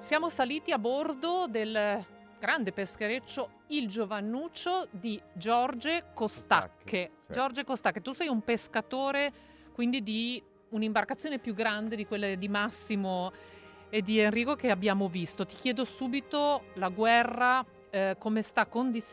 Siamo saliti a bordo del grande peschereccio Il Giovannuccio di Giorge Costacche. Sì. Giorge Costacche, tu sei un pescatore, quindi di un'imbarcazione più grande di quelle di Massimo e di Enrico che abbiamo visto. Ti chiedo subito la guerra, come sta condizionando